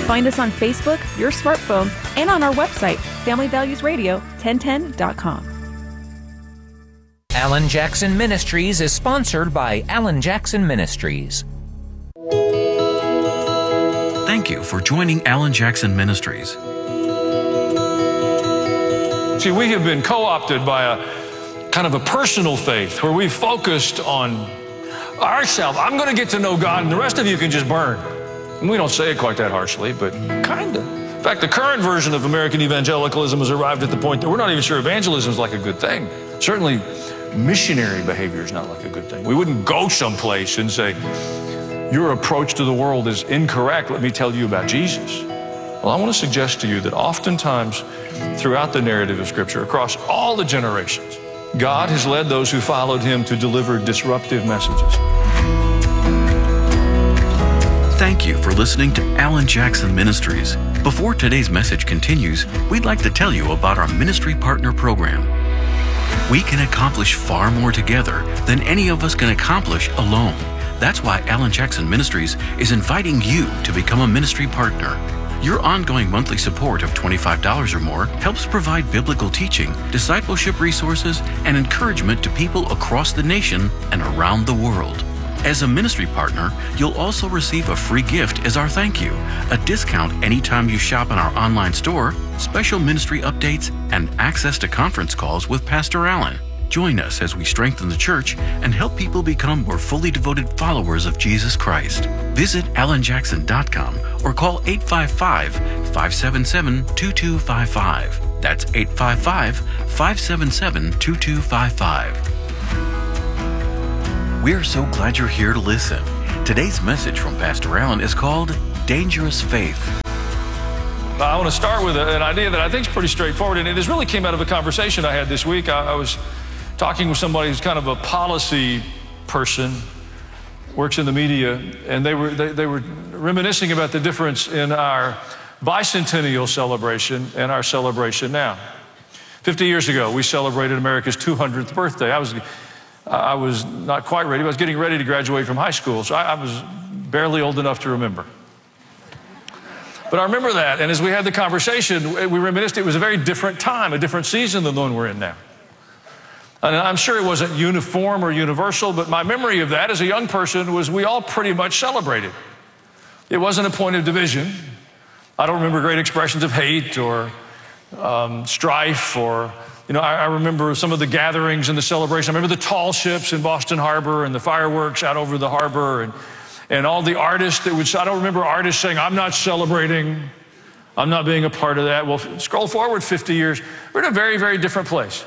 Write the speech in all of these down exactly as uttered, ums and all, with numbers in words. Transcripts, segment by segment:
Find us on Facebook, your smartphone, and on our website, family values radio ten ten dot com. Alan Jackson Ministries is sponsored by Alan Jackson Ministries. Thank you for joining Alan Jackson Ministries. See, we have been co-opted by a kind of a personal faith where we've focused on ourselves. I'm going to get to know God, and the rest of you can just burn. And we don't say it quite that harshly, but kind of. In fact, the current version of American evangelicalism has arrived at the point that we're not even sure evangelism is like a good thing. Certainly, missionary behavior is not like a good thing. We wouldn't go someplace and say, your approach to the world is incorrect. Let me tell you about Jesus. Well, I want to suggest to you that oftentimes throughout the narrative of Scripture, across all the generations, God has led those who followed him to deliver disruptive messages. Thank you for listening to Alan Jackson Ministries. Before today's message continues, we'd like to tell you about our Ministry Partner Program. We can accomplish far more together than any of us can accomplish alone. That's why Alan Jackson Ministries is inviting you to become a ministry partner. Your ongoing monthly support of twenty-five dollars or more helps provide biblical teaching, discipleship resources, and encouragement to people across the nation and around the world. As a ministry partner, you'll also receive a free gift as our thank you, a discount anytime you shop in our online store, special ministry updates, and access to conference calls with Pastor Allen. Join us as we strengthen the church and help people become more fully devoted followers of Jesus Christ. Visit alan jackson dot com or call eight five five, five seven seven, two two five five. That's eight five five, five seven seven, two two five five. We're so glad you're here to listen. Today's message from Pastor Allen is called Dangerous Faith. I want to start with an idea that I think is pretty straightforward, and it has really came out of a conversation I had this week. I, I was talking with somebody who's kind of a policy person, works in the media, and they were they, they were reminiscing about the difference in our bicentennial celebration and our celebration now. fifty years ago, we celebrated America's two hundredth birthday. I was I was not quite ready. I was getting ready to graduate from high school, so I, I was barely old enough to remember. But I remember that, and as we had the conversation, we reminisced it was a very different time, a different season than the one we're in now. And I'm sure it wasn't uniform or universal, but my memory of that as a young person was we all pretty much celebrated. It wasn't a point of division. I don't remember great expressions of hate or um, strife or, you know, I, I remember some of the gatherings and the celebration. I remember the tall ships in Boston Harbor and the fireworks out over the harbor and, and all the artists that would, I don't remember artists saying, I'm not celebrating, I'm not being a part of that. Well, scroll forward fifty years, we're in a very, very different place.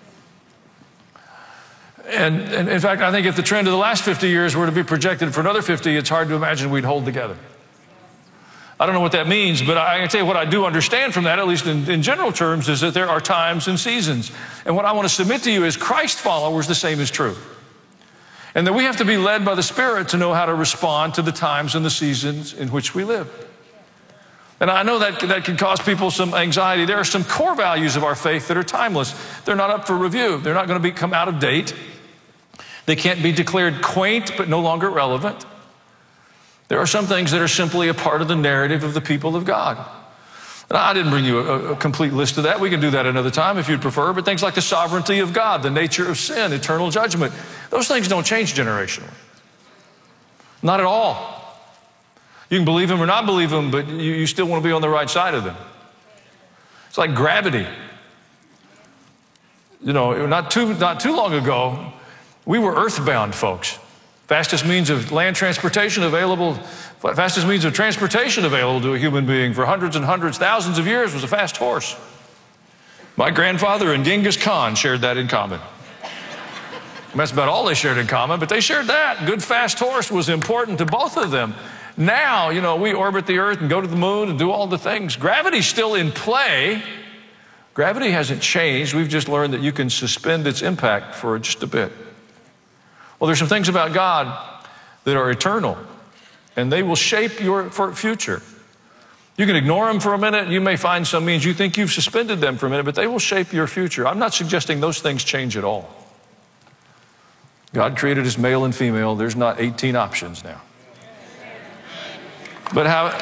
And, and in fact, I think if the trend of the last fifty years were to be projected for another fifty, it's hard to imagine we'd hold together. I don't know what that means, but I can tell you what I do understand from that, at least in, in general terms, is that there are times and seasons. And what I want to submit to you is Christ followers, the same is true. And that we have to be led by the Spirit to know how to respond to the times and the seasons in which we live. And I know that that can cause people some anxiety. There are some core values of our faith that are timeless. They're not up for review. They're not going to be come out of date. They can't be declared quaint but no longer relevant. There are some things that are simply a part of the narrative of the people of God. And I didn't bring you a, a complete list of that. We can do that another time if you'd prefer. But things like the sovereignty of God, the nature of sin, eternal judgment, those things don't change generationally. Not at all. You can believe them or not believe them, but you, you still want to be on the right side of them. It's like gravity. You know, not too, not too long ago, we were earthbound folks. Fastest means of land transportation available, fastest means of transportation available to a human being for hundreds and hundreds, thousands of years was a fast horse. My grandfather and Genghis Khan shared that in common. That's about all they shared in common, but they shared that. Good fast horse was important to both of them. Now, you know, we orbit the earth and go to the moon and do all the things. Gravity's still in play. Gravity hasn't changed. We've just learned that you can suspend its impact for just a bit. Well, there's some things about God that are eternal, and they will shape your future. You can ignore them for a minute. You may find some means you think you've suspended them for a minute, but they will shape your future. I'm not suggesting those things change at all. God created us male and female. There's not eighteen options now. But how,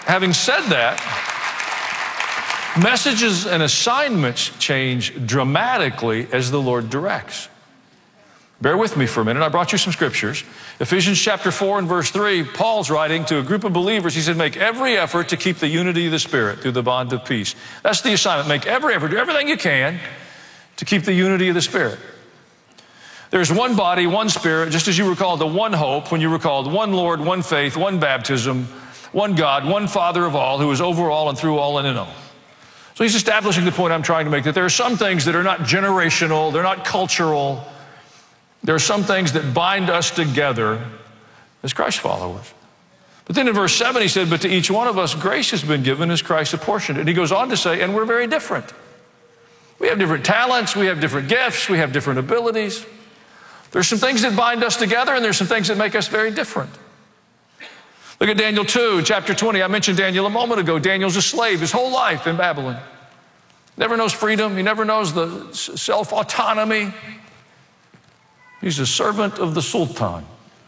having said that, messages and assignments change dramatically as the Lord directs. Bear with me for a minute. I brought you some scriptures. Ephesians chapter four and verse three, Paul's writing to a group of believers. He said, make every effort to keep the unity of the Spirit through the bond of peace. That's the assignment. Make every effort, do everything you can to keep the unity of the Spirit. There's one body, one Spirit, just as you were called to one hope, when you were called one Lord, one faith, one baptism, one God, one Father of all, who is over all and through all and in all. So he's establishing the point I'm trying to make, that there are some things that are not generational, they're not cultural. There are some things that bind us together as Christ followers. But then in verse seven, he said, but to each one of us, grace has been given as Christ apportioned. And he goes on to say, and we're very different. We have different talents, we have different gifts, we have different abilities. There's some things that bind us together, and there's some things that make us very different. Look at Daniel two, chapter twenty. I mentioned Daniel a moment ago. Daniel's a slave his whole life in Babylon. Never knows freedom. He never knows the self-autonomy. He's a servant of the Sultan.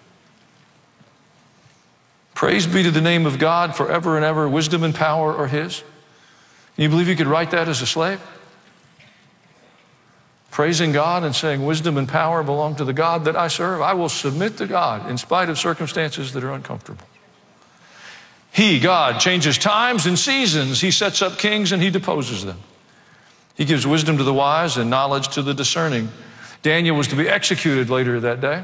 Praise be to the name of God forever and ever. Wisdom and power are his. Can you believe you could write that as a slave? Praising God and saying wisdom and power belong to the God that I serve. I will submit to God in spite of circumstances that are uncomfortable. He, God, changes times and seasons. He sets up kings and he deposes them. He gives wisdom to the wise and knowledge to the discerning. Daniel was to be executed later that day.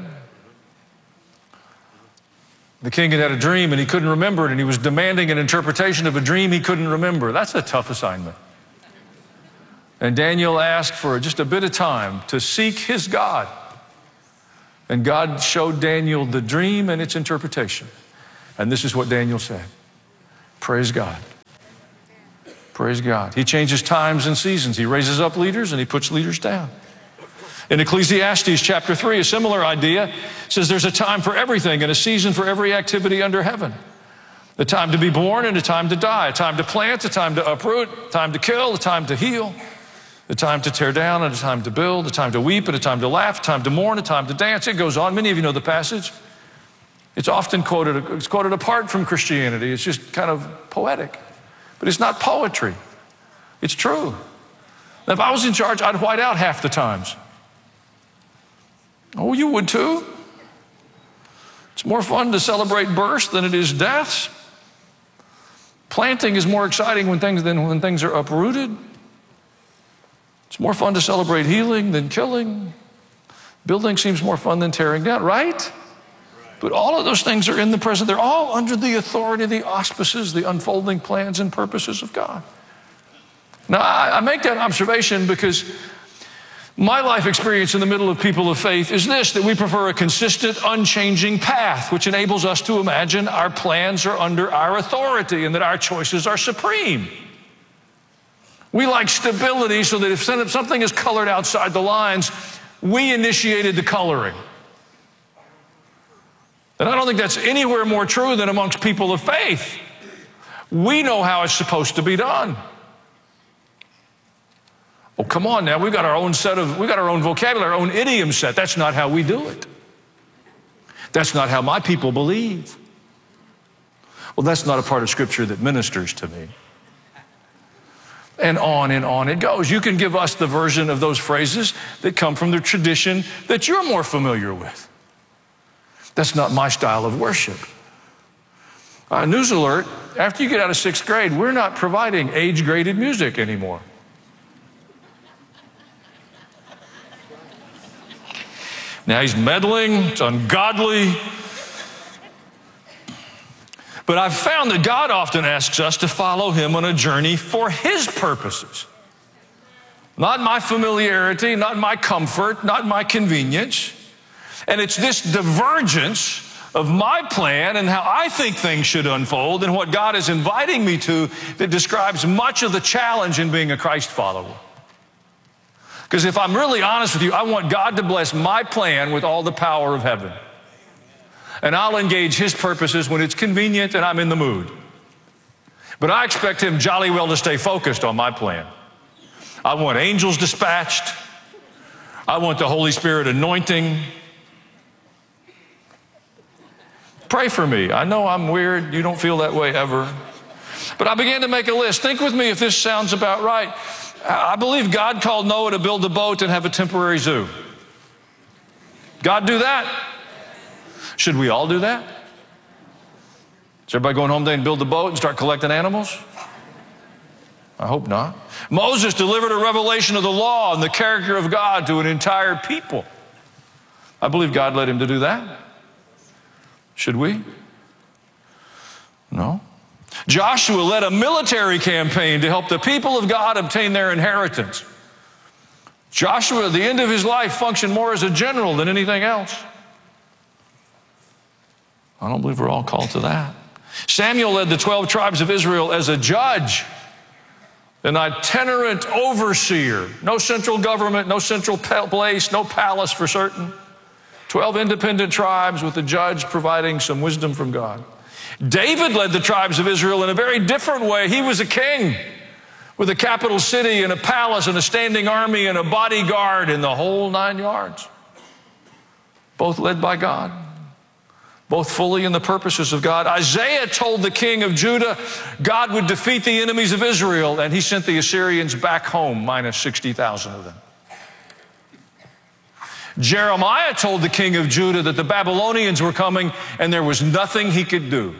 The king had had a dream and he couldn't remember it, and he was demanding an interpretation of a dream he couldn't remember. That's a tough assignment. And Daniel asked for just a bit of time to seek his God. And God showed Daniel the dream and its interpretation. And this is what Daniel said. Praise God. Praise God. He changes times and seasons. He raises up leaders and he puts leaders down. In Ecclesiastes chapter three, a similar idea says there's a time for everything and a season for every activity under heaven. A time to be born and a time to die, a time to plant, a time to uproot, a time to kill, a time to heal, a time to tear down and a time to build, a time to weep and a time to laugh, a time to mourn, a time to dance. It goes on. Many of you know the passage. It's often quoted, it's quoted apart from Christianity. It's just kind of poetic. But it's not poetry. It's true. Now, if I was in charge, I'd white out half the times. Oh, you would too? It's more fun to celebrate births than it is deaths. Planting is more exciting when things than when things are uprooted. It's more fun to celebrate healing than killing. Building seems more fun than tearing down, right? But all of those things are in the present. They're all under the authority, the auspices, the unfolding plans and purposes of God. Now, I make that observation because my life experience in the middle of people of faith is this, that we prefer a consistent, unchanging path, which enables us to imagine our plans are under our authority and that our choices are supreme. We like stability so that if something is colored outside the lines, we initiated the coloring. And I don't think that's anywhere more true than amongst people of faith. We know how it's supposed to be done. Oh, come on now, we've got our own set of, we've got our own vocabulary, our own idiom set. That's not how we do it. That's not how my people believe. Well, that's not a part of Scripture that ministers to me. And on and on it goes. You can give us the version of those phrases that come from the tradition that you're more familiar with. That's not my style of worship. Uh, news alert, after you get out of sixth grade, we're not providing age-graded music anymore. Now he's meddling, it's ungodly. But I've found that God often asks us to follow him on a journey for his purposes. Not my familiarity, not my comfort, not my convenience. And it's this divergence of my plan and how I think things should unfold and what God is inviting me to that describes much of the challenge in being a Christ follower. Because if I'm really honest with you, I want God to bless my plan with all the power of heaven. And I'll engage his purposes when it's convenient and I'm in the mood. But I expect him jolly well to stay focused on my plan. I want angels dispatched. I want the Holy Spirit anointing. Pray for me. I know I'm weird. You don't feel that way ever. But I began to make a list. Think with me if this sounds about right. I believe God called Noah to build a boat and have a temporary zoo. God do that? Should we all do that? Is everybody going home today and build a boat and start collecting animals? I hope not. Moses delivered a revelation of the law and the character of God to an entire people. I believe God led him to do that. Should we? No. Joshua led a military campaign to help the people of God obtain their inheritance. Joshua, at the end of his life, functioned more as a general than anything else. I don't believe we're all called to that. Samuel led the twelve tribes of Israel as a judge, an itinerant overseer. No central government, no central place, no palace for certain. twelve independent tribes with a judge providing some wisdom from God. David led the tribes of Israel in a very different way. He was a king with a capital city and a palace and a standing army and a bodyguard and the whole nine yards. Both led by God, both fully in the purposes of God. Isaiah told the king of Judah God would defeat the enemies of Israel, and he sent the Assyrians back home, minus sixty thousand of them. Jeremiah told the king of Judah that the Babylonians were coming and there was nothing he could do.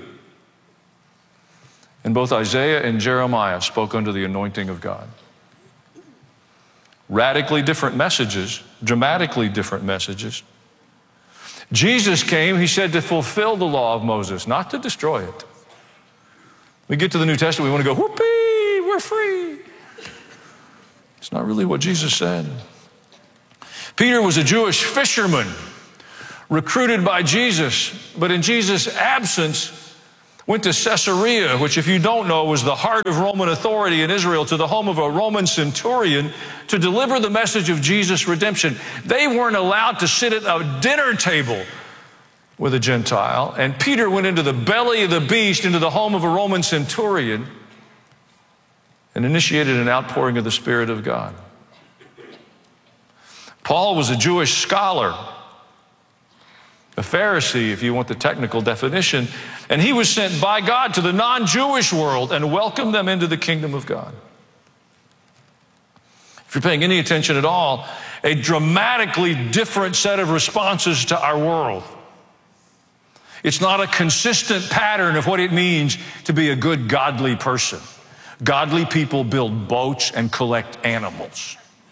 And both Isaiah and Jeremiah spoke under the anointing of God. Radically different messages, dramatically different messages. Jesus came, he said, to fulfill the law of Moses, not to destroy it. We get to the New Testament, we want to go, whoopee, we're free. It's not really what Jesus said. Peter was a Jewish fisherman recruited by Jesus, but in Jesus' absence went to Caesarea, which, if you don't know, was the heart of Roman authority in Israel, to the home of a Roman centurion to deliver the message of Jesus' redemption. They weren't allowed to sit at a dinner table with a Gentile, and Peter went into the belly of the beast, into the home of a Roman centurion, and initiated an outpouring of the Spirit of God. Paul was a Jewish scholar, a Pharisee, if you want the technical definition, and he was sent by God to the non-Jewish world and welcomed them into the kingdom of God. If you're paying any attention at all, a dramatically different set of responses to our world. It's not a consistent pattern of what it means to be a good, godly person. Godly people build boats and collect animals.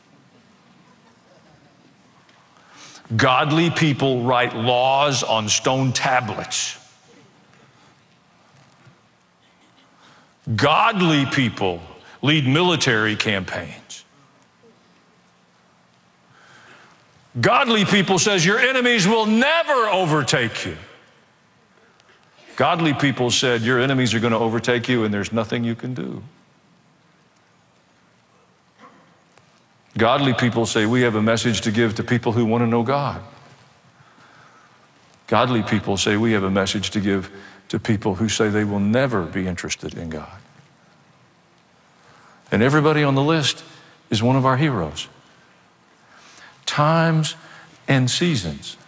Godly people write laws on stone tablets. Godly people lead military campaigns. Godly people says your enemies will never overtake you. Godly people said your enemies are going to overtake you and there's nothing you can do. Godly people say we have a message to give to people who want to know God. Godly people say we have a message to give to people who say they will never be interested in God. And everybody on the list is one of our heroes. Times and seasons.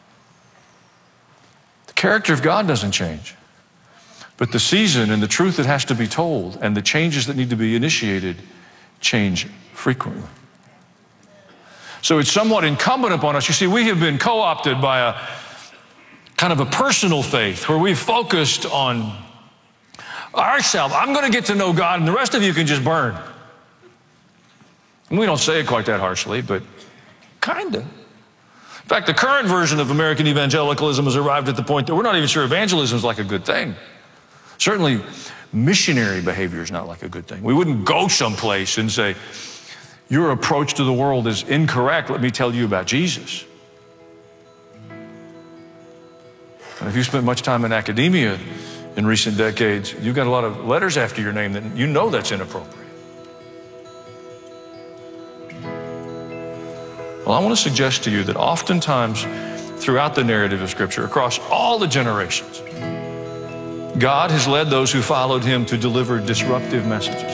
The character of God doesn't change, but the season and the truth that has to be told and the changes that need to be initiated change frequently. So it's somewhat incumbent upon us. You see, we have been co-opted by a kind of a personal faith where we've focused on ourselves. I'm going to get to know God and the rest of you can just burn. And we don't say it quite that harshly, but kind of. In fact, the current version of American evangelicalism has arrived at the point that we're not even sure evangelism is like a good thing. Certainly, missionary behavior is not like a good thing. We wouldn't go someplace and say, your approach to the world is incorrect. Let me tell you about Jesus. And if you spent much time in academia in recent decades, you've got a lot of letters after your name that you know that's inappropriate. Well, I want to suggest to you that oftentimes throughout the narrative of Scripture, across all the generations, God has led those who followed him to deliver disruptive messages.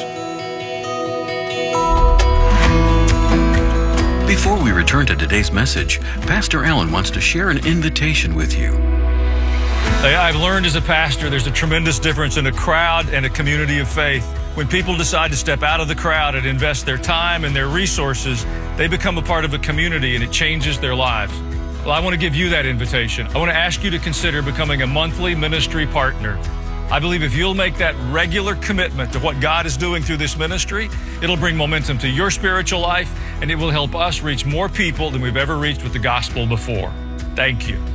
Before we return to today's message, Pastor Allen wants to share an invitation with you. I've learned as a pastor there's a tremendous difference in a crowd and a community of faith. When people decide to step out of the crowd and invest their time and their resources, they become a part of a community and it changes their lives. Well, I want to give you that invitation. I want to ask you to consider becoming a monthly ministry partner. I believe if you'll make that regular commitment to what God is doing through this ministry, it'll bring momentum to your spiritual life and it will help us reach more people than we've ever reached with the gospel before. Thank you.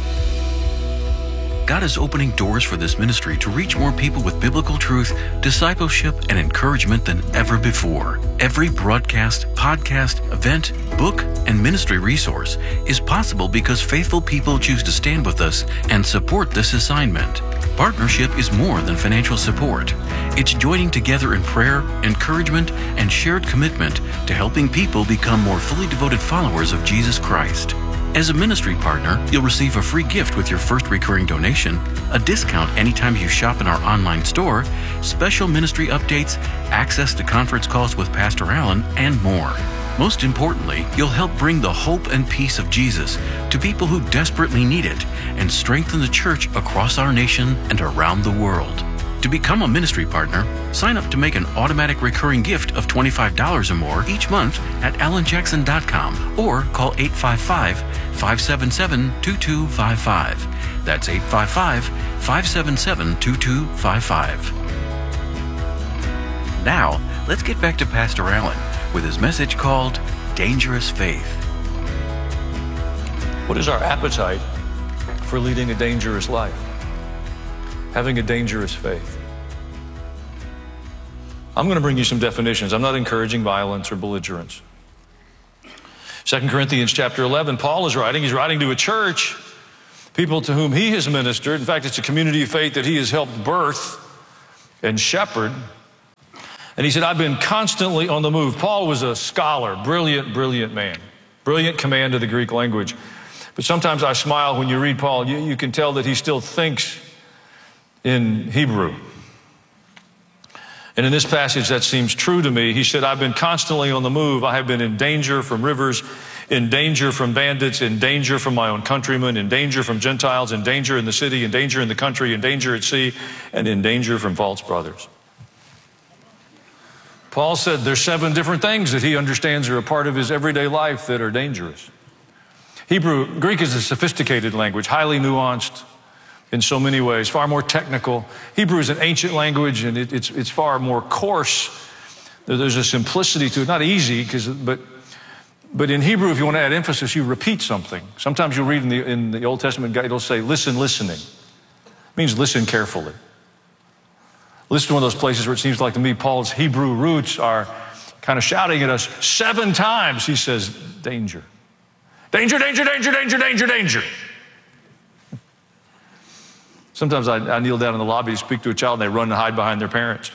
God is opening doors for this ministry to reach more people with biblical truth, discipleship, and encouragement than ever before. Every broadcast, podcast, event, book, and ministry resource is possible because faithful people choose to stand with us and support this assignment. Partnership is more than financial support. It's joining together in prayer, encouragement, and shared commitment to helping people become more fully devoted followers of Jesus Christ. As a ministry partner, you'll receive a free gift with your first recurring donation, a discount anytime you shop in our online store, special ministry updates, access to conference calls with Pastor Allen, and more. Most importantly, you'll help bring the hope and peace of Jesus to people who desperately need it and strengthen the church across our nation and around the world. To become a ministry partner, sign up to make an automatic recurring gift of twenty-five dollars or more each month at alan jackson dot com or call eight five five, five seven seven, two two five five. That's eight five five, five seven seven, two two five five. Now, let's get back to Pastor Allen with his message called Dangerous Faith. What is our appetite for leading a dangerous life? Having a dangerous faith. I'm going to bring you some definitions. I'm not encouraging violence or belligerence. Second Corinthians chapter eleven, Paul is writing. He's writing to a church, people to whom he has ministered. In fact, it's a community of faith that he has helped birth and shepherd. And he said, I've been constantly on the move. Paul was a scholar, brilliant, brilliant man, brilliant command of the Greek language. But sometimes I smile when you read Paul. You, you can tell that he still thinks in Hebrew. And in this passage, that seems true to me. He said, I've been constantly on the move. I have been in danger from rivers, in danger from bandits, in danger from my own countrymen, in danger from Gentiles, in danger in the city, in danger in the country, in danger at sea, and in danger from false brothers. Paul said there's seven different things that he understands are a part of his everyday life that are dangerous. Hebrew, Greek is a sophisticated language, highly nuanced in so many ways, far more technical. Hebrew is an ancient language, and it, it's, it's far more coarse. There's a simplicity to it, not easy, because but, but in Hebrew, if you want to add emphasis, you repeat something. Sometimes you'll read in the, in the Old Testament, it'll say, listen, listening. It means listen carefully. Listen to one of those places where it seems like to me Paul's Hebrew roots are kind of shouting at us. Seven times he says, danger. Danger, danger, danger, danger, danger, danger. Sometimes I, I kneel down in the lobby to speak to a child and they run and hide behind their parents.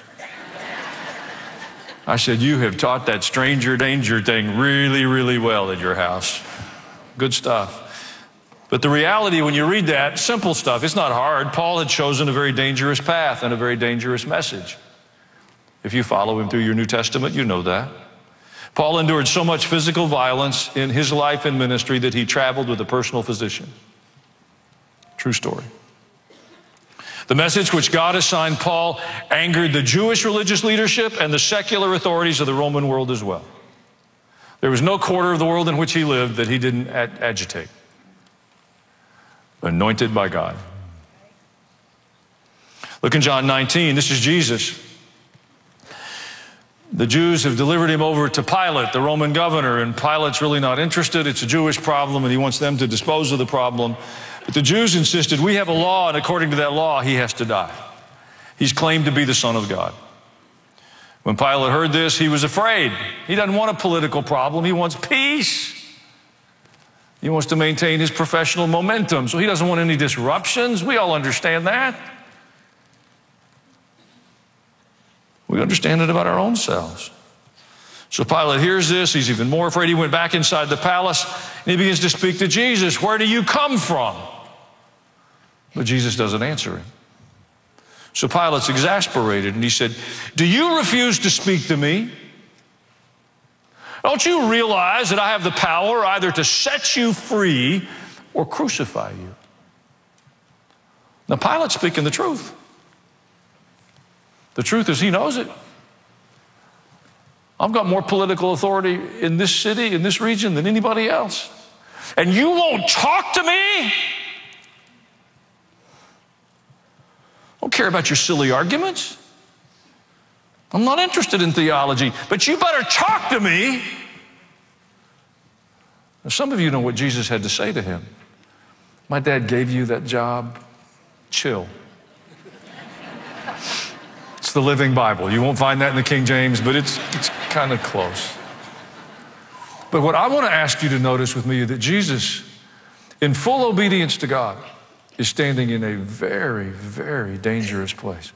I said, you have taught that stranger danger thing really, really well in your house. Good stuff. But the reality when you read that, simple stuff, it's not hard. Paul had chosen a very dangerous path and a very dangerous message. If you follow him through your New Testament, you know that. Paul endured so much physical violence in his life and ministry that he traveled with a personal physician. True story. The message which God assigned Paul angered the Jewish religious leadership and the secular authorities of the Roman world as well. There was no quarter of the world in which he lived that he didn't ag- agitate. Anointed by God. Look in John nineteen. This is Jesus. The Jews have delivered him over to Pilate, the Roman governor, and Pilate's really not interested. It's a Jewish problem, and he wants them to dispose of the problem. But the Jews insisted, we have a law, and according to that law, he has to die. He's claimed to be the Son of God. When Pilate heard this, he was afraid. He doesn't want a political problem. He wants peace. He wants to maintain his professional momentum, so he doesn't want any disruptions. We all understand that. We understand it about our own selves. So Pilate hears this. He's even more afraid. He went back inside the palace, and he begins to speak to Jesus. Where do you come from? But Jesus doesn't answer him. So Pilate's exasperated, and he said, do you refuse to speak to me? Don't you realize that I have the power either to set you free or crucify you? Now, Pilate's speaking the truth. The truth is he knows it. I've got more political authority in this city, in this region, than anybody else. And you won't talk to me? I don't care about your silly arguments. I'm not interested in theology, but you better talk to me. Now, some of you know what Jesus had to say to him. My dad gave you that job. Chill. It's the Living Bible. You won't find that in the King James, but it's, it's kind of close. But what I want to ask you to notice with me is that Jesus, in full obedience to God, is standing in a very, very dangerous place.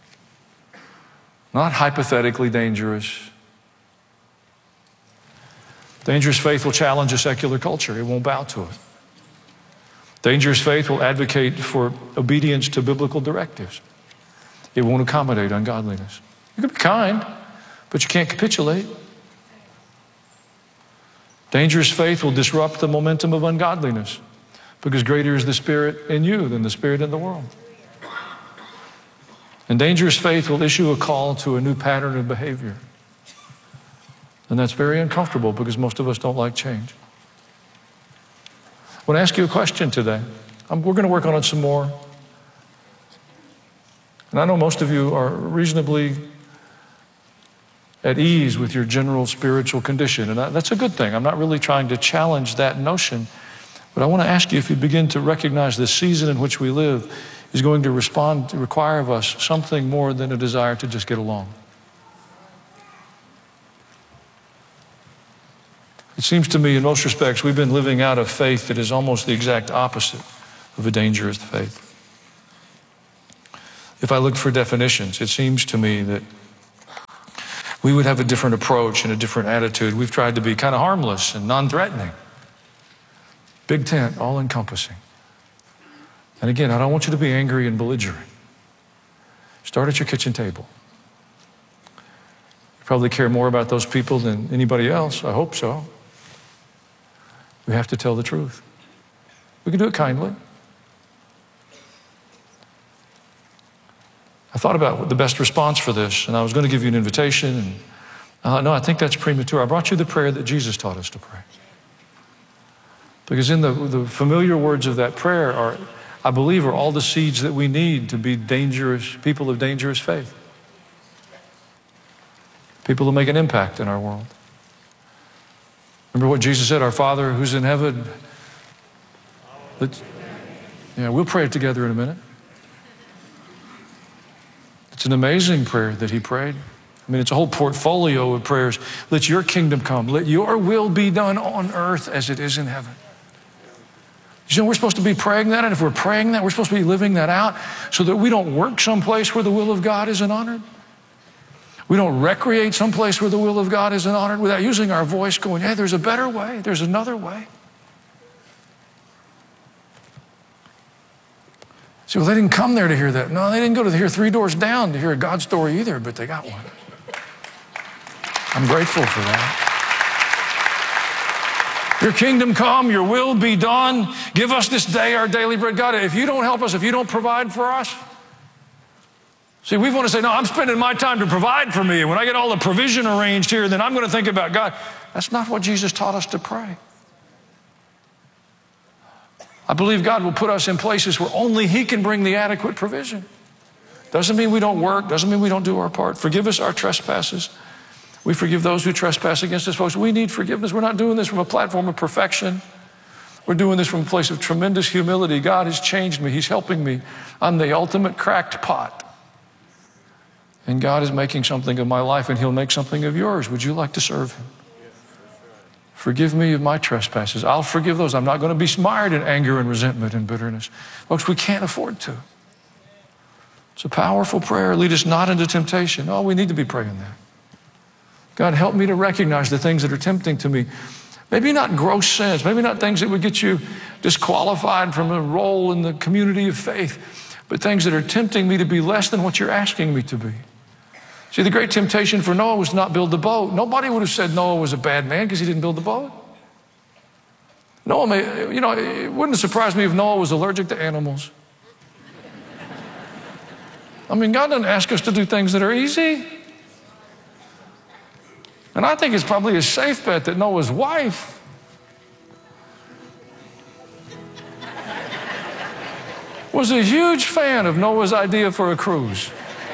Not hypothetically dangerous. Dangerous faith will challenge a secular culture. It won't bow to it. Dangerous faith will advocate for obedience to biblical directives. It won't accommodate ungodliness. You can be kind, but you can't capitulate. Dangerous faith will disrupt the momentum of ungodliness because greater is the spirit in you than the spirit in the world. And dangerous faith will issue a call to a new pattern of behavior. And that's very uncomfortable because most of us don't like change. I want to ask you a question today. I'm, we're going to work on it some more. And I know most of you are reasonably at ease with your general spiritual condition, and that's a good thing. I'm not really trying to challenge that notion, but I want to ask you if you begin to recognize the season in which we live is going to respond, to require of us something more than a desire to just get along. It seems to me in most respects we've been living out a faith that is almost the exact opposite of a dangerous faith. If I look for definitions, it seems to me that we would have a different approach and a different attitude. We've tried to be kind of harmless and non-threatening. Big tent, all-encompassing. And again, I don't want you to be angry and belligerent. Start at your kitchen table. You probably care more about those people than anybody else. I hope so. We have to tell the truth. We can do it kindly. I thought about the best response for this, and I was going to give you an invitation. And uh, no, I think that's premature. I brought you the prayer that Jesus taught us to pray. Because in the, the familiar words of that prayer are, I believe, are all the seeds that we need to be dangerous, people of dangerous faith. People who make an impact in our world. Remember what Jesus said, our Father who's in heaven. Let's, yeah, we'll pray it together in a minute. It's an amazing prayer that he prayed. I mean, it's a whole portfolio of prayers. Let your kingdom come. Let your will be done on earth as it is in heaven. You know, we're supposed to be praying that, and if we're praying that, we're supposed to be living that out so that we don't work someplace where the will of God isn't honored. We don't recreate someplace where the will of God isn't honored without using our voice going, hey, there's a better way. There's another way. See, well, they didn't come there to hear that. No, they didn't go to hear three doors down to hear a God story either, but they got one. I'm grateful for that. Your kingdom come, your will be done. Give us this day our daily bread. God, if you don't help us, if you don't provide for us. See, we want to say, no, I'm spending my time to provide for me. And when I get all the provision arranged here, then I'm going to think about God. That's not what Jesus taught us to pray. I believe God will put us in places where only he can bring the adequate provision. Doesn't mean we don't work. Doesn't mean we don't do our part. Forgive us our trespasses. We forgive those who trespass against us, folks. We need forgiveness. We're not doing this from a platform of perfection. We're doing this from a place of tremendous humility. God has changed me. He's helping me. I'm the ultimate cracked pot. And God is making something of my life, and he'll make something of yours. Would you like to serve him? Forgive me of my trespasses. I'll forgive those. I'm not going to be mired in anger and resentment and bitterness. Folks, we can't afford to. It's a powerful prayer. Lead us not into temptation. Oh, we need to be praying that. God, help me to recognize the things that are tempting to me. Maybe not gross sins. Maybe not things that would get you disqualified from a role in the community of faith, but things that are tempting me to be less than what you're asking me to be. See, the great temptation for Noah was to not build the boat. Nobody would have said Noah was a bad man because he didn't build the boat. Noah may, you know, it wouldn't have surprised me if Noah was allergic to animals. I mean, God doesn't ask us to do things that are easy. And I think it's probably a safe bet that Noah's wife was a huge fan of Noah's idea for a cruise.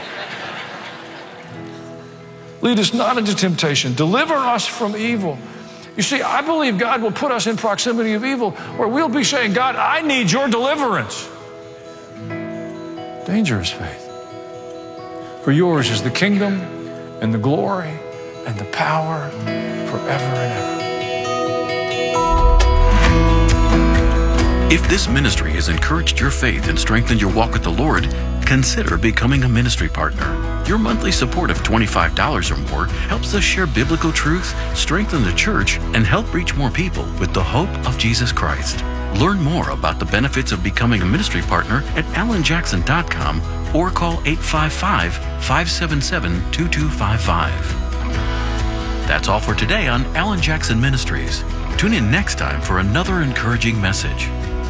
Lead us not into temptation. Deliver us from evil. You see, I believe God will put us in proximity of evil where we'll be saying, God, I need your deliverance. Dangerous faith. For yours is the kingdom and the glory and the power forever and ever. If this ministry has encouraged your faith and strengthened your walk with the Lord, consider becoming a ministry partner. Your monthly support of twenty-five dollars or more helps us share biblical truth, strengthen the church, and help reach more people with the hope of Jesus Christ. Learn more about the benefits of becoming a ministry partner at alan jackson dot com or call eight five five, five seven seven, two two five five. That's all for today on Alan Jackson Ministries. Tune in next time for another encouraging message.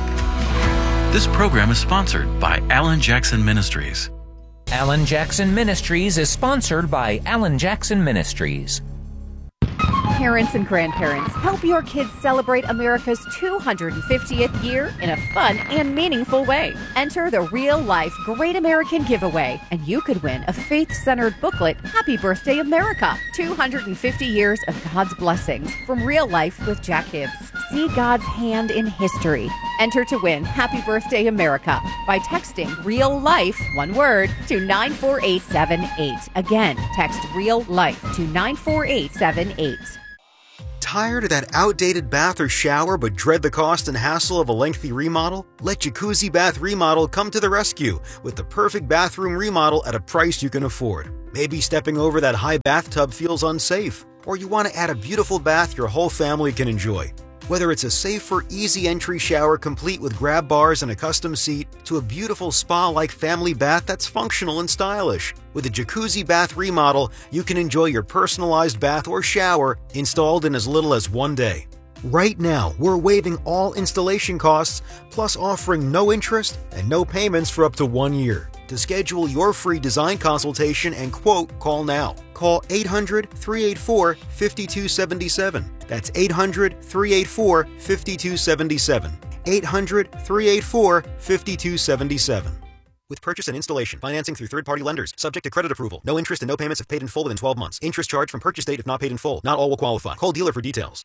This program is sponsored by Alan Jackson Ministries. Alan Jackson Ministries is sponsored by Alan Jackson Ministries. Parents and grandparents, help your kids celebrate America's two hundred fiftieth year in a fun and meaningful way. Enter the Real Life Great American Giveaway, and you could win a faith-centered booklet, Happy Birthday America, two hundred fifty years of God's blessings from Real Life with Jack Hibbs. See God's hand in history. Enter to win Happy Birthday America by texting Real Life, one word, to nine four eight seven eight. Again, text Real Life to nine four eight seven eight. Tired of that outdated bath or shower but dread the cost and hassle of a lengthy remodel? Let Jacuzzi Bath Remodel come to the rescue with the perfect bathroom remodel at a price you can afford. Maybe stepping over that high bathtub feels unsafe, or you want to add a beautiful bath your whole family can enjoy. Whether it's a safer, easy entry shower complete with grab bars and a custom seat, to a beautiful spa-like family bath that's functional and stylish. With a Jacuzzi Bath Remodel, you can enjoy your personalized bath or shower installed in as little as one day. Right now, we're waiving all installation costs, plus offering no interest and no payments for up to one year. To schedule your free design consultation and quote, call now. Call eight hundred, three eight four, five two seven seven. That's eight hundred, three eight four, five two seven seven. eight hundred, three eight four, five two seven seven. With purchase and installation, financing through third-party lenders, subject to credit approval. No interest and no payments if paid in full within twelve months. Interest charged from purchase date if not paid in full. Not all will qualify. Call dealer for details.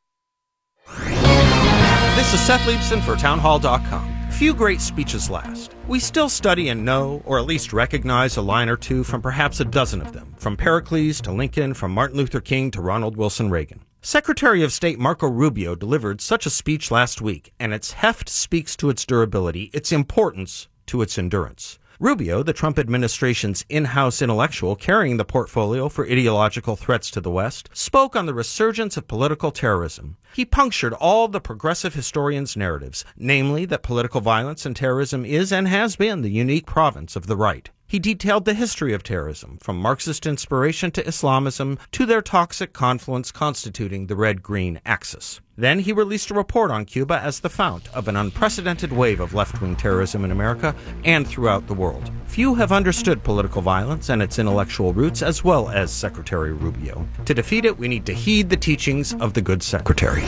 This is Seth Leibson for town hall dot com. Few great speeches last. We still study and know, or at least recognize a line or two from perhaps a dozen of them, from Pericles to Lincoln, from Martin Luther King to Ronald Wilson Reagan. Secretary of State Marco Rubio delivered such a speech last week, and its heft speaks to its durability, its importance to its endurance. Rubio, the Trump administration's in-house intellectual carrying the portfolio for ideological threats to the West, spoke on the resurgence of political terrorism. He punctured all the progressive historians' narratives, namely that political violence and terrorism is and has been the unique province of the right. He detailed the history of terrorism, from Marxist inspiration to Islamism to their toxic confluence constituting the red-green axis. Then he released a report on Cuba as the fount of an unprecedented wave of left-wing terrorism in America and throughout the world. Few have understood political violence and its intellectual roots as well as Secretary Rubio. To defeat it, we need to heed the teachings of the good secretary.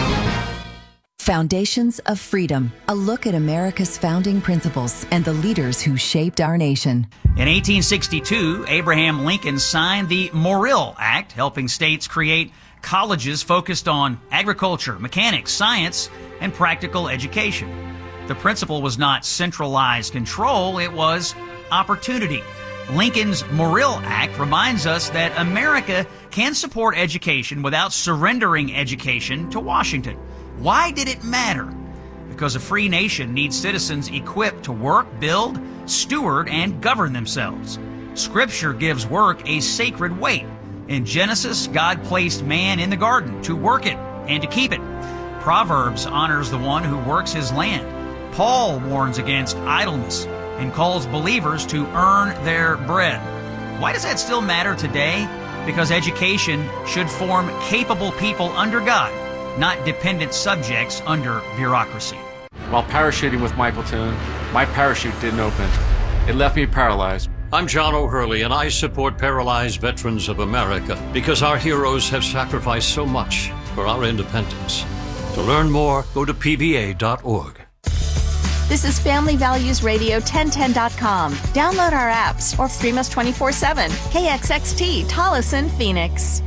Foundations of Freedom, a look at America's founding principles and the leaders who shaped our nation. In eighteen sixty-two, Abraham Lincoln signed the Morrill Act, helping states create colleges focused on agriculture, mechanics, science, and practical education. The principle was not centralized control, it was opportunity. Lincoln's Morrill Act reminds us that America can support education without surrendering education to Washington. Why did it matter? Because a free nation needs citizens equipped to work, build, steward, and govern themselves. Scripture gives work a sacred weight. In Genesis, God placed man in the garden to work it and to keep it. Proverbs honors the one who works his land. Paul warns against idleness and calls believers to earn their bread. Why does that still matter today? Because education should form capable people under God, not dependent subjects under bureaucracy. While parachuting with Michael Toon, my parachute didn't open. It left me paralyzed. I'm John O'Hurley, and I support Paralyzed Veterans of America because our heroes have sacrificed so much for our independence. To learn more, go to P V A dot org. This is Family Values Radio ten ten dot com. Download our apps or stream us twenty-four seven. K X X T, Tolleson, Phoenix.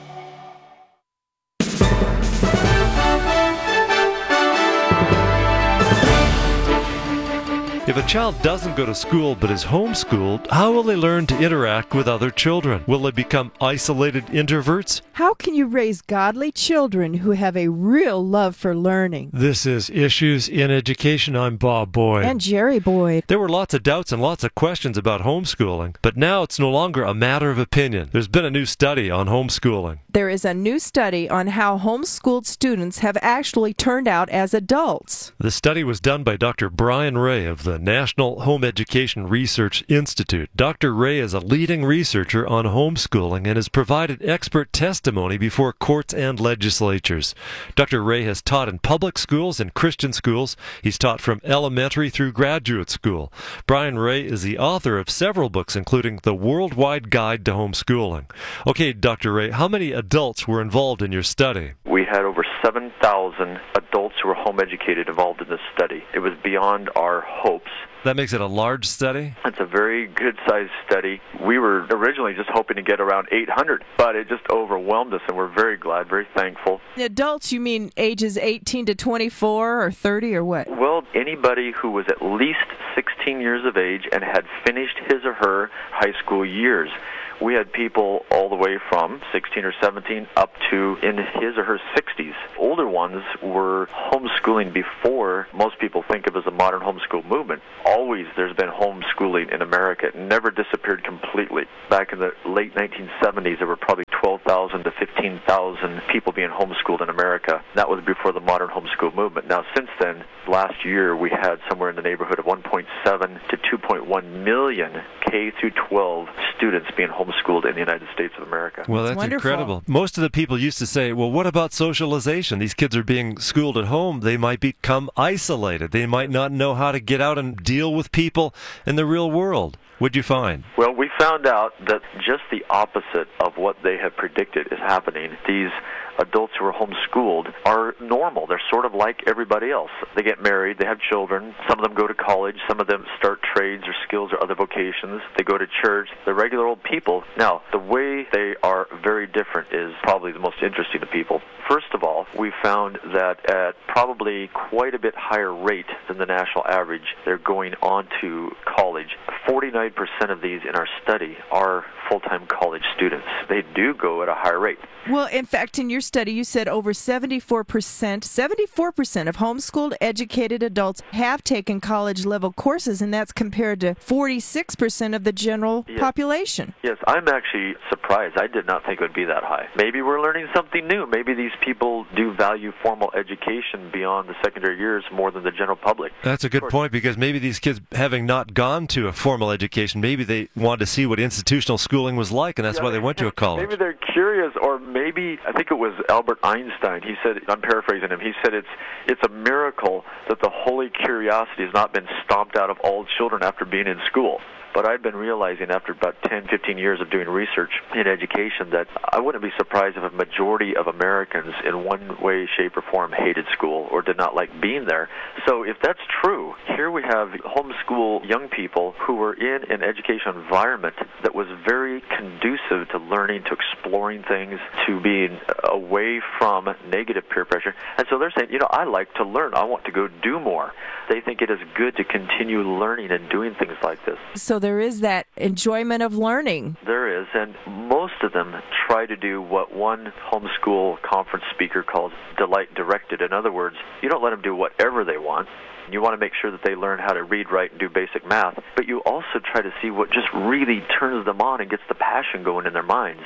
If a child doesn't go to school but is homeschooled, how will they learn to interact with other children? Will they become isolated introverts? How can you raise godly children who have a real love for learning? This is Issues in Education. I'm Bob Boyd. And Jerry Boyd. There were lots of doubts and lots of questions about homeschooling, but now it's no longer a matter of opinion. There's been a new study on homeschooling. There is a new study on how homeschooled students have actually turned out as adults. The study was done by Doctor Brian Ray of the National Home Education Research Institute. Doctor Ray is a leading researcher on homeschooling and has provided expert testimony before courts and legislatures. Doctor Ray has taught in public schools and Christian schools. He's taught from elementary through graduate school. Brian Ray is the author of several books, including The Worldwide Guide to Homeschooling. Okay, Doctor Ray, how many adults were involved in your study? We had over seven thousand adults who were home educated involved in this study. It was beyond our hopes. That makes it a large study? It's a very good-sized study. We were originally just hoping to get around eight hundred, but it just overwhelmed us, and we're very glad, very thankful. Adults, you mean ages eighteen to twenty-four or thirty or what? Well, anybody who was at least sixteen years of age and had finished his or her high school years. We had people all the way from sixteen or seventeen up to in his or her sixties. Older ones were homeschooling before most people think of as a modern homeschool movement. Always there's been homeschooling in America. It never disappeared completely. Back in the late nineteen seventies, there were probably twelve thousand to fifteen thousand people being homeschooled in America. That was before the modern homeschool movement. Now, since then, last year we had somewhere in the neighborhood of one point seven to two point one million K through twelve students being homeschooled in the United States of America. Well, that's Wonderful. incredible. Most of the people used to say, well, what about socialization? These kids are being schooled at home. They might become isolated. They might not know how to get out and deal with people in the real world. What'd you find? Well, we found out that just the opposite of what they had predicted is happening. These adults who are homeschooled are normal. They're sort of like everybody else. They get married, they have children, some of them go to college, some of them start trades or skills or other vocations, they go to church. They're regular old people. Now, the way they are very different is probably the most interesting to people. First of all, we found that at probably quite a bit higher rate than the national average, they're going on to college. forty-nine percent of these in our study are full-time college students. They do go at a higher rate. Well, in fact, in your study, you said over seventy-four percent, seventy-four percent of homeschooled educated adults have taken college-level courses, and that's compared to forty-six percent of the general yes. population. Yes, I'm actually surprised. I did not think it would be that high. Maybe we're learning something new. Maybe these people do value formal education beyond the secondary years more than the general public. That's a good point, because maybe these kids, having not gone to a formal education, maybe they wanted to see what institutional schooling was like, and that's yeah, why they went to a college. Maybe they're curious, or maybe, I think it was Albert Einstein, he said, I'm paraphrasing him, he said it's it's a miracle that the holy curiosity has not been stomped out of all children after being in school. But I've been realizing after about ten, fifteen years of doing research in education that I wouldn't be surprised if a majority of Americans in one way, shape, or form hated school or did not like being there. So if that's true, here we have homeschool young people who were in an education environment that was very conducive to learning, to exploring things, to being away from negative peer pressure. And so they're saying, you know, I like to learn. I want to go do more. They think it is good to continue learning and doing things like this. So there is that enjoyment of learning. There is, and most of them try to do what one homeschool conference speaker calls delight directed. In other words, you don't let them do whatever they want. You want to make sure that they learn how to read, write, and do basic math, but you also try to see what just really turns them on and gets the passion going in their minds.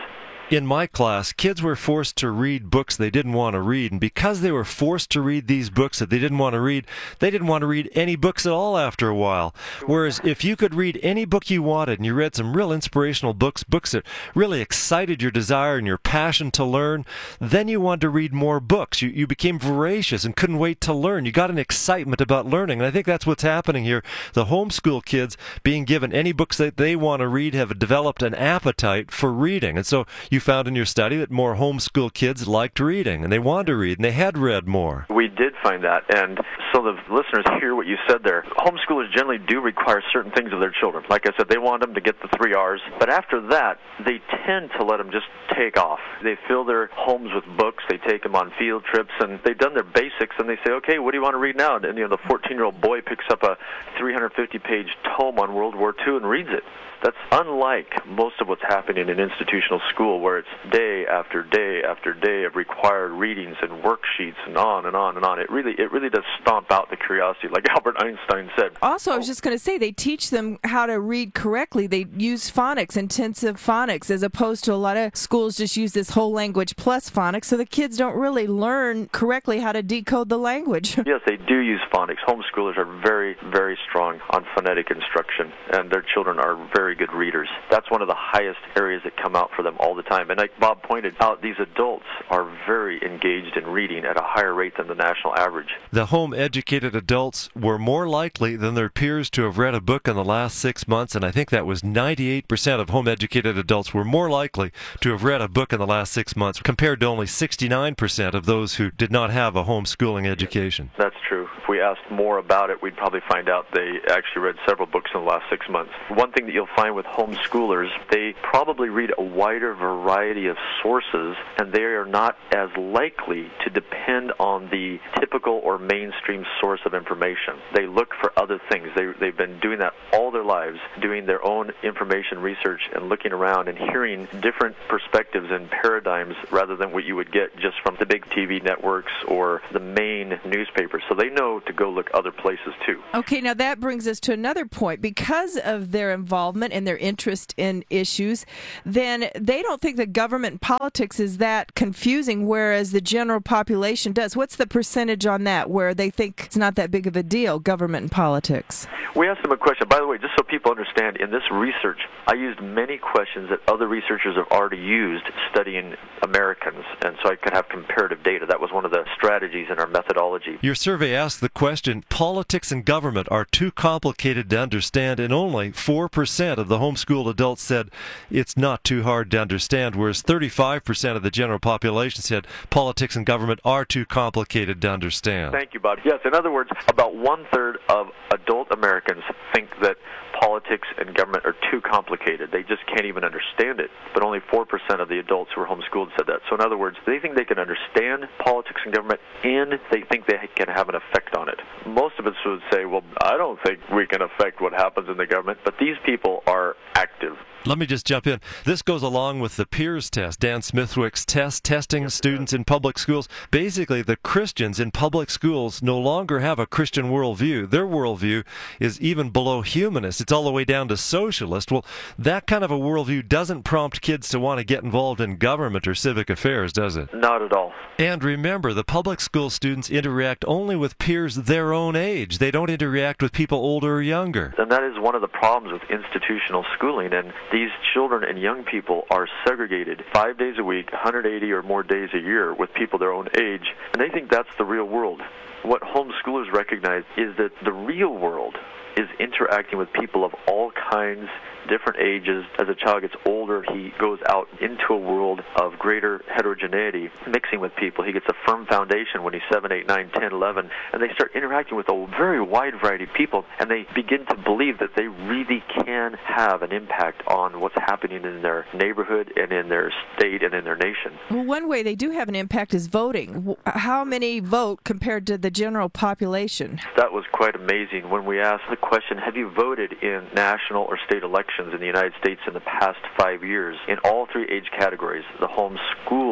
In my class, kids were forced to read books they didn't want to read, and because they were forced to read these books that they didn't want to read, they didn't want to read any books at all after a while. Whereas if you could read any book you wanted, and you read some real inspirational books, books that really excited your desire and your passion to learn, then you wanted to read more books. You, you became voracious and couldn't wait to learn. You got an excitement about learning, and I think that's what's happening here. The homeschool kids, being given any books that they want to read, have developed an appetite for reading. And so you found in your study that more homeschool kids liked reading, and they wanted to read, and they had read more. We did find that, and so the listeners hear what you said there. Homeschoolers generally do require certain things of their children. Like I said, they want them to get the three R's, but after that, they tend to let them just take off. They fill their homes with books, they take them on field trips, and they've done their basics, and they say, okay, what do you want to read now? And you know, the fourteen-year-old boy picks up a three hundred fifty page tome on World War Two and reads it. That's unlike most of what's happening in institutional school, where it's day after day after day of required readings and worksheets and on and on and on. It really, it really does stomp out the curiosity, like Albert Einstein said. Also, I was just going to say, they teach them how to read correctly. They use phonics, intensive phonics, as opposed to a lot of schools just use this whole language plus phonics, so the kids don't really learn correctly how to decode the language. Yes, they do use phonics. Homeschoolers are very, very strong on phonetic instruction, and their children are very good readers. That's one of the highest areas that come out for them all the time. And like Bob pointed out, these adults are very engaged in reading at a higher rate than the national average. The home-educated adults were more likely than their peers to have read a book in the last six months, and I think that was ninety-eight percent of home-educated adults were more likely to have read a book in the last six months, compared to only sixty-nine percent of those who did not have a homeschooling education. That's true. If we asked more about it, we'd probably find out they actually read several books in the last six months. One thing that you'll find with homeschoolers, they probably read a wider variety of sources, and they are not as likely to depend on the typical or mainstream source of information. They look for other things. They, they've been doing that all their lives, doing their own information research and looking around and hearing different perspectives and paradigms rather than what you would get just from the big T V networks or the main newspapers. So they know to go look other places too. Okay, now that brings us to another point. Because of their involvement and their interest in issues, then they don't think that government and politics is that confusing, whereas the general population does. What's the percentage on that, where they think it's not that big of a deal, government and politics? We asked them a question. By the way, just so people understand, in this research, I used many questions that other researchers have already used studying Americans, and so I could have comparative data. That was one of the strategies in our methodology. Your survey asked the question, politics and government are too complicated to understand, and only four percent of the homeschooled adults said it's not too hard to understand, whereas thirty-five percent of the general population said politics and government are too complicated to understand. Thank you, Bob. Yes, in other words, about one-third of adult Americans think that politics and government are too complicated. They just can't even understand it. But only four percent of the adults who are homeschooled said that. So in other words, they think they can understand politics and government, and they think they can have an effect on it. Most of us would say, well, I don't think we can affect what happens in the government, but these people are active. Let me just jump in. This goes along with the Peers test, Dan Smithwick's test, testing students in public schools. Basically, the Christians in public schools no longer have a Christian worldview. Their worldview is even below humanist. It's all the way down to socialist. Well, that kind of a worldview doesn't prompt kids to want to get involved in government or civic affairs, does it? Not at all. And remember, the public school students interact only with peers their own age. They don't interact with people older or younger. And that is one of the problems with institutional schooling, and these children and young people are segregated five days a week, one hundred eighty or more days a year with people their own age, and they think that's the real world. What homeschoolers recognize is that the real world is interacting with people of all kinds, different ages. As a child gets older, he goes out into a world of greater heterogeneity, mixing with people. He gets a firm foundation when he's seven, eight, nine, ten, eleven, and they start interacting with a very wide variety of people, and they begin to believe that they really can have an impact on what's happening in their neighborhood and in their state and in their nation. Well, one way they do have an impact is voting. How many vote compared to the general population? That was quite amazing. When we asked the question, have you voted in national or state elections in the United States in the past five years? In all three age categories, the homeschooled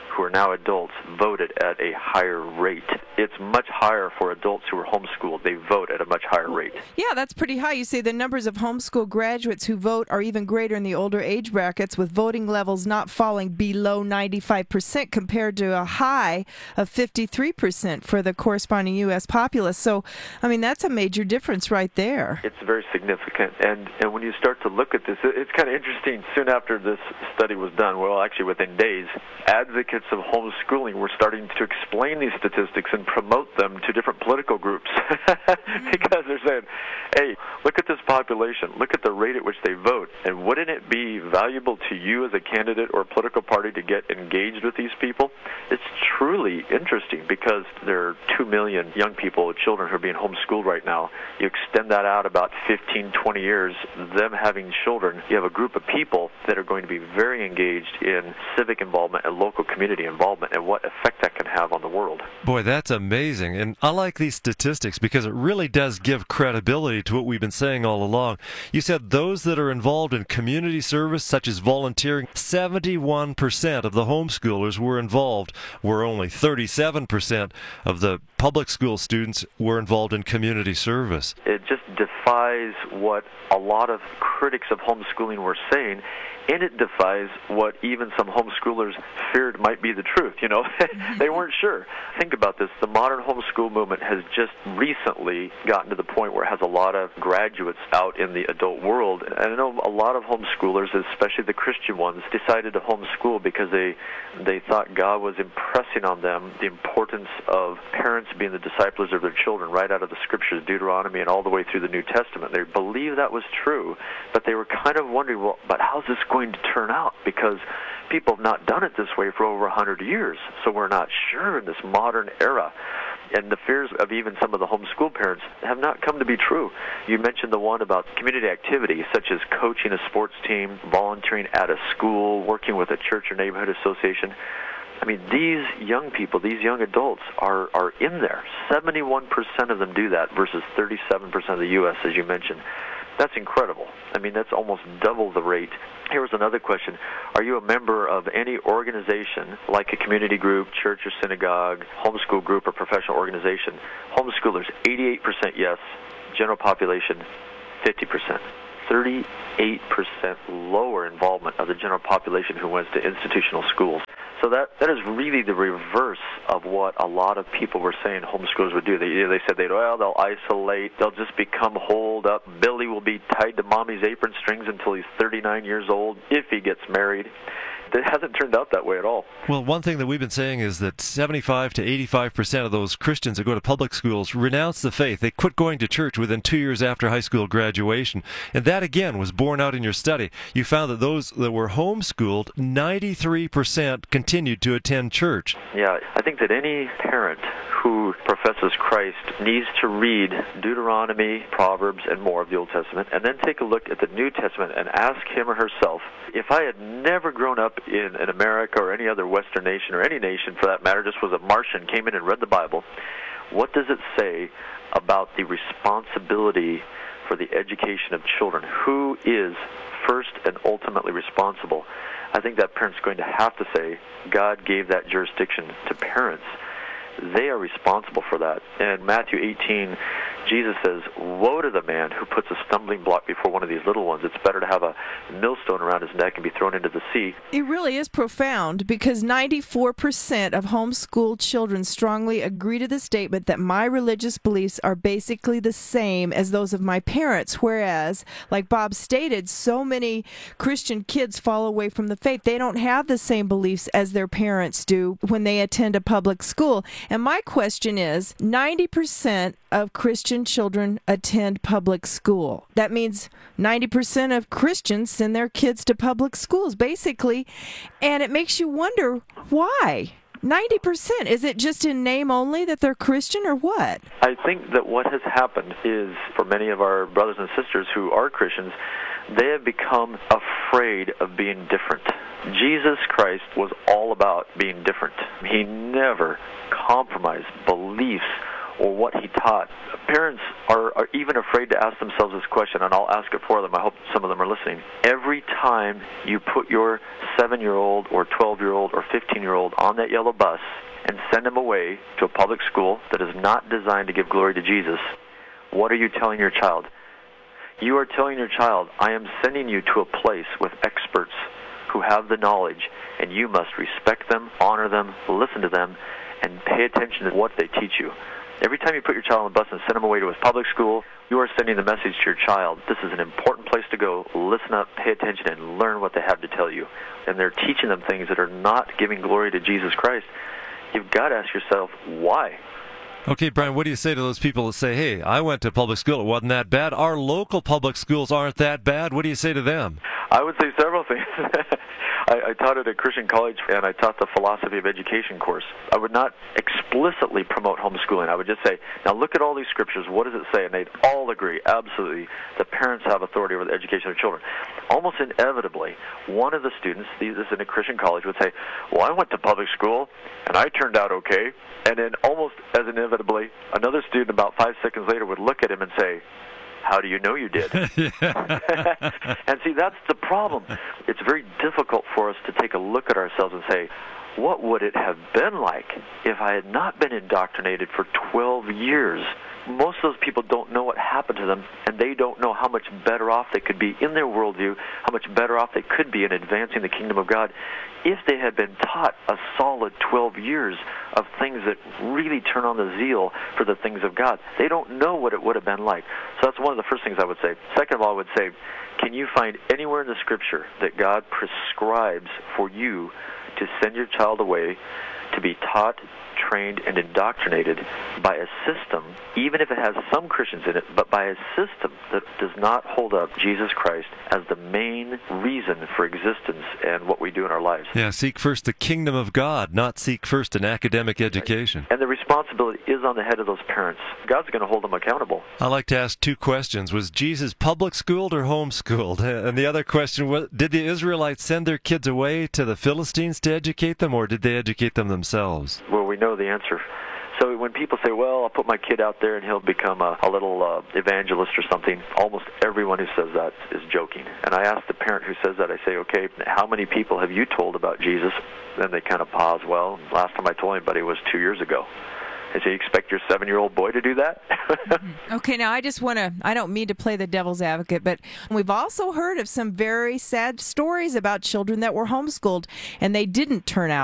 who are now adults voted at a higher rate. It's much higher for adults who are homeschooled. They vote at a much higher rate. Yeah, that's pretty high. You say the numbers of homeschool graduates who vote are even greater in the older age brackets, with voting levels not falling below ninety-five percent compared to a high of fifty-three percent for the corresponding U S populace. So, I mean, that's a major difference right there. It's very significant. And, and when you start to look at this, it's kind of interesting. Soon after this study was done, well, actually within days, advocates of homeschooling were starting to explain these statistics and promote them to different political groups because they're saying, hey, look at this population, look at the rate at which they vote, and wouldn't it be valuable to you as a candidate or a political party to get engaged with these people? It's truly interesting because there are two million young people, children who are being homeschooled right now. You extend that out about fifteen, twenty years, them having children, you have a group of people that are going to be very engaged in civic involvement and local community involvement and what effect that can have on the world. Boy, that's amazing. And I like these statistics because it really does give credibility to what we've been saying all along. You said those that are involved in community service, such as volunteering, seventy-one percent of the homeschoolers were involved, where only thirty-seven percent of the public school students were involved in community service. It just defies what a lot of critics of homeschooling were saying, and it defies what even some homeschoolers feared might be the truth. You know, they weren't sure. Think about this. The modern homeschool movement has just recently gotten to the point where it has a lot of graduates out in the adult world. And I know a lot of homeschoolers, especially the Christian ones, decided to homeschool because they they thought God was impressing on them the importance of parents being the disciplers of their children right out of the scriptures, Deuteronomy, and all the way through the New Testament. They believed that was true, but they were kind of wondering, well, but how's this going to turn out? Because people have not done it this way for over one hundred years, so we're not sure in this modern era. And the fears of even some of the homeschool parents have not come to be true. You mentioned the one about community activities, such as coaching a sports team, volunteering at a school, working with a church or neighborhood association. I mean, these young people, these young adults are, are in there. seventy-one percent of them do that versus thirty-seven percent of the U S, as you mentioned. That's incredible. I mean, that's almost double the rate. Here was another question. Are you a member of any organization, like a community group, church or synagogue, homeschool group, or professional organization? Homeschoolers, eighty-eight percent yes. General population, fifty percent. thirty-eight percent lower involvement of the general population who went to institutional schools. So that, that is really the reverse of what a lot of people were saying homeschoolers would do. They, they said, they'd, well, they'll isolate, they'll just become holed up. Billy will be tied to mommy's apron strings until he's thirty-nine years old, if he gets married. It hasn't turned out that way at all. Well, one thing that we've been saying is that seventy-five to eighty-five percent of those Christians that go to public schools renounce the faith. They quit going to church within two years after high school graduation. And that, again, was borne out in your study. You found that those that were homeschooled, ninety-three percent continued to attend church. Yeah, I think that any parent who professes Christ needs to read Deuteronomy, Proverbs, and more of the Old Testament, and then take a look at the New Testament and ask him or herself, if I had never grown up in, in America or any other Western nation, or any nation for that matter, just was a Martian, came in and read the Bible, what does it say about the responsibility for the education of children? Who is first and ultimately responsible? I think that parent's going to have to say, God gave that jurisdiction to parents. They are responsible for that. In Matthew eighteen, Jesus says, woe to the man who puts a stumbling block before one of these little ones. It's better to have a millstone around his neck and be thrown into the sea. It really is profound, because ninety-four percent of homeschooled children strongly agree to the statement that my religious beliefs are basically the same as those of my parents, whereas, like Bob stated, so many Christian kids fall away from the faith. They don't have the same beliefs as their parents do when they attend a public school. And my question is, ninety percent of Christian children attend public school. That means ninety percent of Christians send their kids to public schools, basically. And it makes you wonder, why? ninety percent. Is it just in name only that they're Christian, or what? I think that what has happened is, for many of our brothers and sisters who are Christians, they have become afraid of being different. Jesus Christ was all about being different. He never compromised beliefs or what he taught. Parents are, are even afraid to ask themselves this question, and I'll ask it for them. I hope some of them are listening. Every time you put your seven-year-old or twelve-year-old or fifteen-year-old on that yellow bus and send them away to a public school that is not designed to give glory to Jesus, what are you telling your child? You are telling your child, I am sending you to a place with experts who have the knowledge, and you must respect them, honor them, listen to them, and pay attention to what they teach you. Every time you put your child on the bus and send them away to a public school, you are sending the message to your child, this is an important place to go, listen up, pay attention, and learn what they have to tell you. And they're teaching them things that are not giving glory to Jesus Christ. You've got to ask yourself, why? Okay, Brian, what do you say to those people that say, hey, I went to public school, it wasn't that bad. Our local public schools aren't that bad. What do you say to them? I would say several things. I, I taught at a Christian college, and I taught the philosophy of education course. I would not explicitly promote homeschooling. I would just say, now look at all these scriptures. What does it say? And they'd all agree, absolutely, that parents have authority over the education of children. Almost inevitably, one of the students, this is in a Christian college, would say, well, I went to public school, and I turned out okay. And then almost as inevitably, another student about five seconds later would look at him and say, how do you know you did? And see, that's the problem. It's very difficult for us to take a look at ourselves and say, what would it have been like if I had not been indoctrinated for twelve years? Most of those people don't know what happened to them, and they don't know how much better off they could be in their worldview, how much better off they could be in advancing the kingdom of God if they had been taught a solid twelve years of things that really turn on the zeal for the things of God. They don't know what it would have been like. So that's one of the first things I would say. Second of all, I would say, can you find anywhere in the Scripture that God prescribes for you to send your child away to be taught, trained, and indoctrinated by a system, even if it has some Christians in it, but by a system that does not hold up Jesus Christ as the main reason for existence and what we do in our lives? Yeah, seek first the kingdom of God, not seek first an academic education. And the responsibility is on the head of those parents. God's going to hold them accountable. I like to ask two questions. Was Jesus public schooled or homeschooled? And the other question was, did the Israelites send their kids away to the Philistines to educate them, or did they educate them themselves? Well, we know the answer. So when people say, well, I'll put my kid out there and he'll become a, a little uh, evangelist or something, almost everyone who says that is joking. And I ask the parent who says that, I say, okay, how many people have you told about Jesus? Then they kind of pause. Well, last time I told anybody was two years ago. And so you expect your seven-year-old boy to do that? Okay, now I just want to, I don't mean to play the devil's advocate, but we've also heard of some very sad stories about children that were homeschooled and they didn't turn out